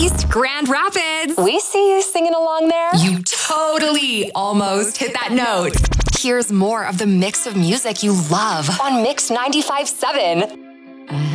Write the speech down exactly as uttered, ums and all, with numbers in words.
East Grand Rapids. We see you singing along there. You totally almost hit that note. Here's more of the mix of music you love on Mix ninety-five point seven.